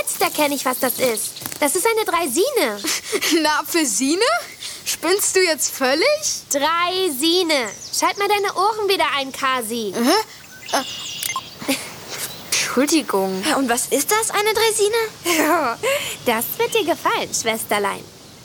Jetzt erkenne ich, was das ist. Das ist eine Draisine. Eine Apfelsine? Spinnst du jetzt völlig? Draisine. Schalt mal deine Ohren wieder ein, Kasi. Entschuldigung. Und was ist das, eine Draisine? Ja, das wird dir gefallen, Schwesterlein.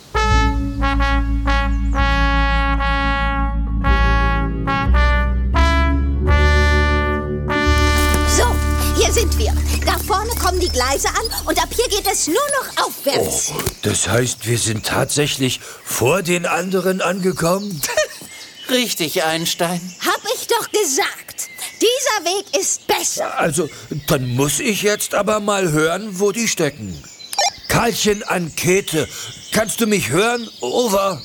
So, hier sind wir. Da vorne kommen die Gleise an und ab hier geht es nur noch aufwärts. Oh, das heißt, wir sind tatsächlich vor den anderen angekommen? Richtig, Einstein. Hab ich doch gesagt. Dieser Weg ist besser. Also, dann muss ich jetzt aber mal hören, wo die stecken. Karlchen an Käthe, kannst du mich hören? Over.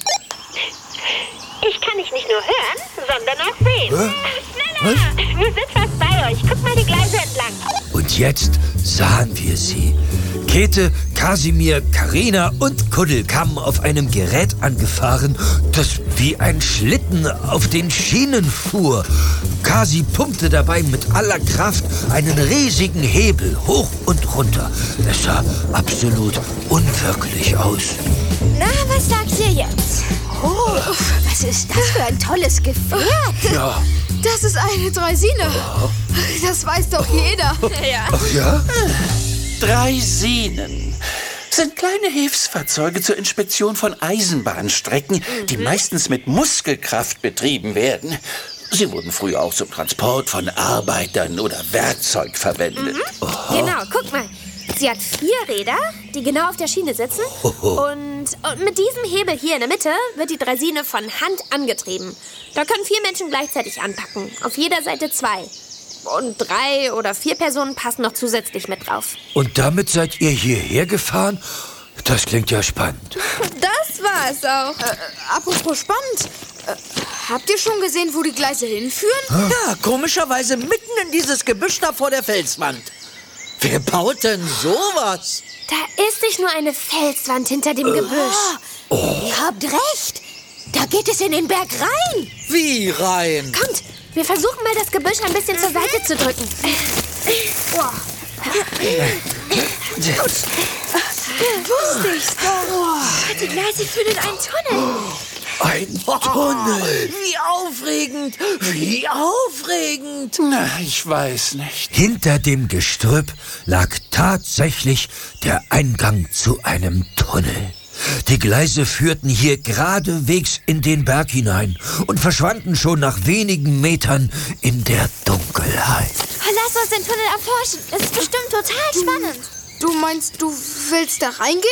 Ich kann dich nicht nur hören, sondern auch sehen. Was? Wir sind fast bei euch. Guck mal die Gleise entlang. Und jetzt sahen wir sie. Käthe, Kasimir, Karina und Kuddel kamen auf einem Gerät angefahren, das wie ein Schlitten auf den Schienen fuhr. Kasi pumpte dabei mit aller Kraft einen riesigen Hebel hoch und runter. Es sah absolut unwirklich aus. Na, was sagt ihr jetzt? Oh, was ist das für ein tolles Gefährt? Ja. Das ist eine Draisine. Das weiß doch jeder. Ach ja? Draisinen sind kleine Hilfsfahrzeuge zur Inspektion von Eisenbahnstrecken, die meistens mit Muskelkraft betrieben werden. Sie wurden früher auch zum Transport von Arbeitern oder Werkzeug verwendet. Genau, guck mal. Sie hat 4 Räder, die genau auf der Schiene sitzen. Und mit diesem Hebel hier in der Mitte wird die Draisine von Hand angetrieben. Da können 4 Menschen gleichzeitig anpacken. Auf jeder Seite 2. Und 3 oder 4 Personen passen noch zusätzlich mit drauf. Und damit seid ihr hierher gefahren? Das klingt ja spannend. Das war es auch. Apropos spannend. Habt ihr schon gesehen, wo die Gleise hinführen? Ja, komischerweise mitten in dieses Gebüsch da vor der Felswand. Wer baut denn sowas? Da ist nicht nur eine Felswand hinter dem Gebüsch. Ihr habt recht. Da geht es in den Berg rein. Wie rein? Kommt, wir versuchen mal das Gebüsch ein bisschen zur Seite zu drücken. Wusste ich's doch. Die Gleise führen in einen Tunnel. Ein Tunnel. Wie aufregend! Wie aufregend! Na, ich weiß nicht. Hinter dem Gestrüpp lag tatsächlich der Eingang zu einem Tunnel. Die Gleise führten hier geradewegs in den Berg hinein und verschwanden schon nach wenigen Metern in der Dunkelheit. Lass uns den Tunnel erforschen. Das ist bestimmt total spannend. Du meinst, du willst da reingehen?